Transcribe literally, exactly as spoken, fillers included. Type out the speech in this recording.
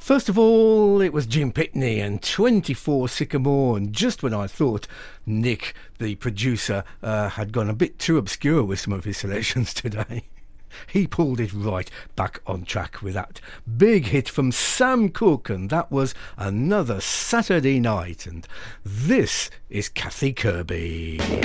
First of all, it was Jim Pitney and twenty-four Sycamore, and just when I thought Nick, the producer, uh, had gone a bit too obscure with some of his selections today, he pulled it right back on track with that big hit from Sam Cooke, and that was Another Saturday Night. And this is Kathy Kirby.